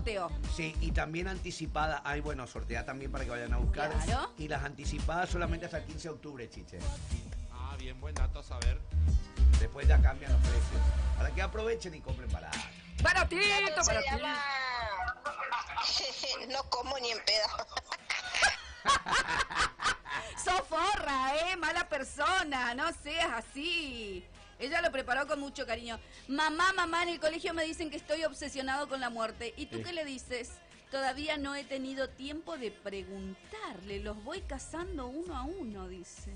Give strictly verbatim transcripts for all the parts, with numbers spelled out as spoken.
sorteo. Sí, y también anticipada. Ay, bueno, sortea también para que vayan a buscar. Claro. Y las anticipadas solamente hasta el quince de octubre, chiche. Ah, bien, buen dato a saber. Después ya cambian los precios. Para que aprovechen y compren barato. Baratito, Se baratito. llama... No como ni en pedo. Sos forra, eh, mala persona, no seas así. Ella lo preparó con mucho cariño. Mamá, mamá, en el colegio me dicen que estoy obsesionado con la muerte. ¿Y tú Sí. qué le dices? Todavía no he tenido tiempo de preguntarle. Los voy cazando uno a uno, dice.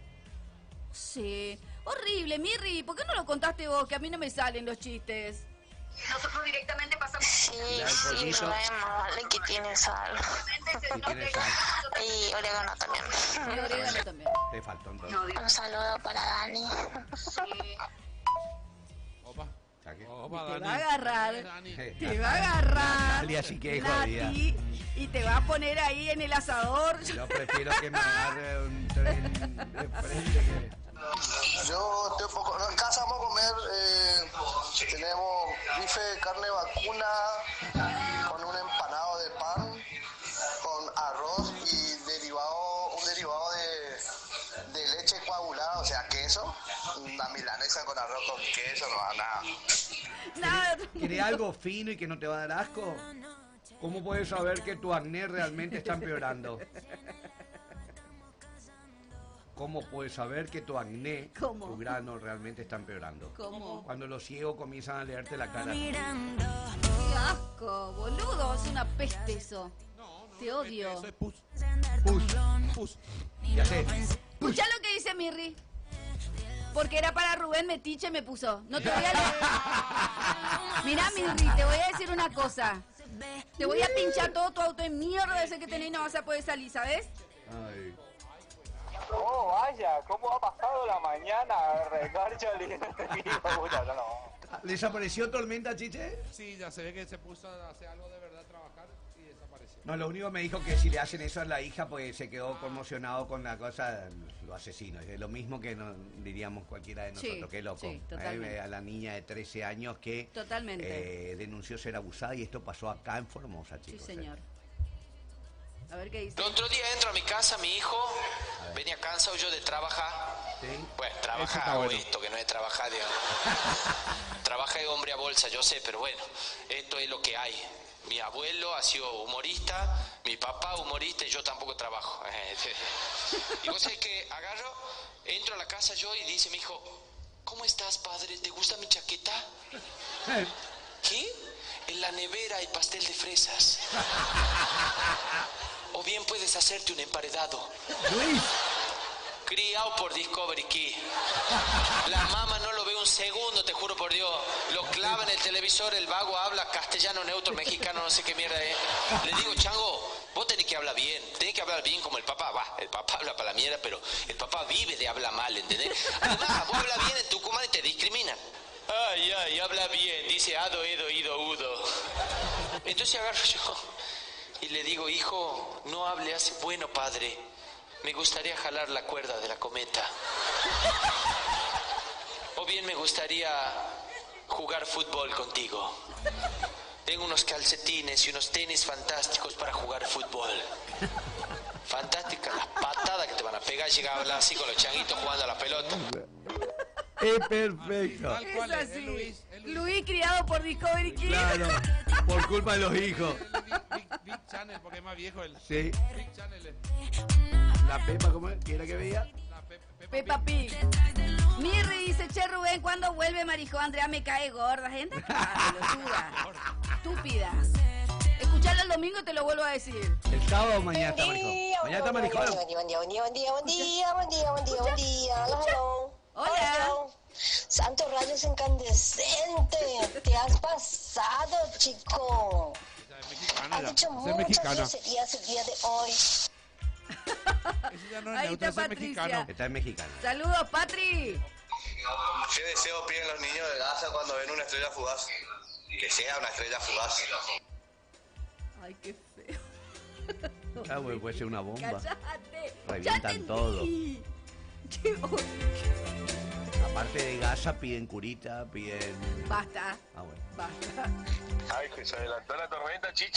Sí. Horrible, Mirri. ¿Por qué no lo contaste vos? Que a mí no me salen los chistes. Nosotros directamente pasamos... Sí, Ya, el sí, pollito. no es mole que tiene sal. Si tienes sal, Y orégano también. Y orégano también. te faltó entonces. Un saludo para Dani. Opa. Saque. Opa, Te Dani. va a agarrar. Dani. Te va a agarrar. Dale, así que Nati, jodida. y te va a poner ahí en el asador. Yo prefiero que me agarre un tren de frente que... Yo estoy un poco, no, en casa vamos a comer, eh, tenemos bife de carne vacuna con un empanado de pan, con arroz y derivado, un derivado de, de leche coagulada, o sea, queso, una milanesa con arroz con queso, no va nada. Nada. ¿Querés algo fino y que no te va a dar asco? ¿Cómo puedes saber que tu acné realmente está empeorando? ¿Cómo puedes saber que tu acné, ¿Cómo? tu grano realmente está empeorando? ¿Cómo? Cuando los ciegos comienzan a leerte la cara. Qué asco, boludo. Es una peste eso. No, no, Te odio. Eso es pus. Pus, Pus. ya sé. Escuchá lo que dice Mirri. Porque era para Rubén Metiche me puso. No te voy a leer. Mirá, Mirri, te voy a decir una cosa. Te voy a pinchar todo tu auto en mierda ese que tenés y no vas a poder salir, ¿sabes? Ay. Oh, vaya, ¿cómo ha pasado la mañana? Recárchale. No, no. ¿Desapareció Tormenta, chiche? Sí, ya se ve que se puso a hacer algo de verdad, a trabajar y desapareció. No, lo único que me dijo que si le hacen eso a la hija, pues se quedó conmocionado con la cosa, lo asesino. Es lo mismo que no, diríamos cualquiera de nosotros, Sí, qué loco. sí, totalmente. Eh, a la niña de trece años que Totalmente. eh, denunció ser abusada y esto pasó acá en Formosa, Sí, chicos. señor. A ver qué dice. El otro día entro a mi casa, mi hijo venía cansado yo de trabajar. ¿Sí? Bueno, Eso trabajar está o bueno. esto, que no es trabajar, digamos. Trabaja de hombre a bolsa, yo sé, pero bueno, esto es lo que hay. Mi abuelo ha sido humorista, mi papá humorista y yo tampoco trabajo. Y vos sabés que agarro, entro a la casa yo y dice mi hijo, ¿cómo estás, padre? ¿Te gusta mi chaqueta? ¿Qué? En la nevera hay pastel de fresas. O bien puedes hacerte un emparedado. Luis, Criado por Discovery Key. La mamá no lo ve un segundo, te juro por Dios. Lo clava en el televisor, el vago habla castellano, neutro, mexicano, no sé qué mierda es. Le digo, chango, vos tenés que hablar bien. Tenés que hablar bien como el papá. Va, el papá habla para la mierda, pero el papá vive de hablar mal, ¿entendés? Además, vos hablas bien en Tucumán y te discriminan. Ay, ay, habla bien. Dice ado, edo, ido, udo. Entonces agarro yo y le digo, hijo, no hable así. Bueno, padre, me gustaría jalar la cuerda de la cometa. O bien me gustaría jugar fútbol contigo. Tengo unos calcetines y unos tenis fantásticos para jugar fútbol. Fantásticas las patadas que te van a pegar. Llega a hablar así con los changuitos jugando a la pelota. es perfecto. Tal cual Es es, es así. Luis, es Luis. Luis criado por Discovery Kids. Claro, por culpa de los hijos. El Big, Big- Big Channel, porque es más viejo el Sí. Big Channel. es La Pepa, ¿cómo es? ¿Qué era que veía? La Pe- Peppa Peppa Pig. Pig. Mirri dice, che Rubén, ¿cuándo vuelve Marijó? Andrea me cae gorda. Gente, acá, pelotuda. Estúpida. Escucharlo el domingo y te lo vuelvo a decir. El sábado o mañana está Marijón. día, Mañana está buen día, Marijón. buen día, buen día, buen día, buen día, buen día, buen día, buen día. Hello, hello. Hola. Hello. Santos rayos incandescentes, te has pasado, chico. Esa es mexicana Has ya. dicho Esa es muchas mexicana. groserías el día de hoy. Ese ya no es Ahí neutro, está ese es Patricia. mexicano. Está en mexicano. Saludos, Patri. ¿Qué deseo piden los niños de Gaza cuando ven una estrella fugaz? Que sea una estrella fugaz. Ay, qué feo. Ah, bueno, puede ser una bomba. Cállate. Revientan Ya entendí. todo. Qué- aparte de gasa, piden curita, piden... Basta, Ah, bueno. basta. Ay, que se adelantó la tormenta, chicha.